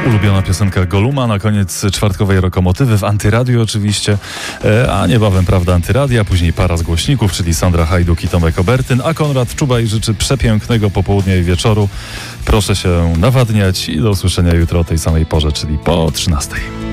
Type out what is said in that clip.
Ulubiona piosenka Goluma na koniec czwartkowej Rokomotywy w Antyradiu oczywiście, a niebawem Prawda Antyradia, później para z głośników, czyli Sandra Hajduk i Tomek Obertyn, a Konrad Czubaj życzy przepięknego popołudnia i wieczoru. Proszę się nawadniać i do usłyszenia jutro o tej samej porze, czyli po 13:00.